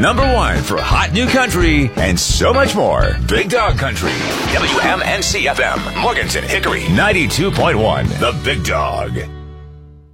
number one for hot new country and so much more. Big Dog Country. WMNC FM, Morganton, Hickory, 92.1. The Big Dog.